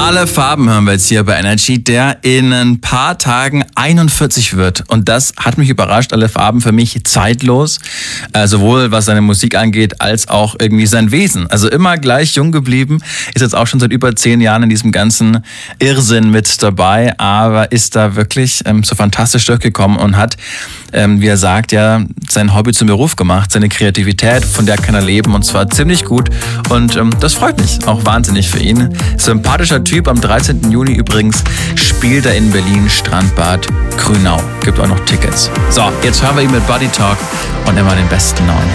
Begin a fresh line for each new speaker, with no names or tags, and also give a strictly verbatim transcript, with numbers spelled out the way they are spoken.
Alle Farben hören wir jetzt hier bei Energy, der in ein paar Tagen einundvierzig wird. Und das hat mich überrascht. Alle Farben für mich zeitlos. Äh, sowohl was seine Musik angeht, als auch irgendwie sein Wesen. Also immer gleich jung geblieben. Ist jetzt auch schon seit über zehn Jahren in diesem ganzen Irrsinn mit dabei. Aber ist da wirklich ähm, so fantastisch durchgekommen und hat, ähm, wie er sagt, ja, sein Hobby zum Beruf gemacht. Seine Kreativität, von der kann er leben. Und zwar ziemlich gut. Und ähm, das freut mich auch wahnsinnig für ihn. Sympathischer Typ. Am dreizehnten Juni übrigens spielt er in Berlin, Strandbad Grünau. Gibt auch noch Tickets. So, jetzt hören wir ihn mit Buddy Talk und immer den besten neuen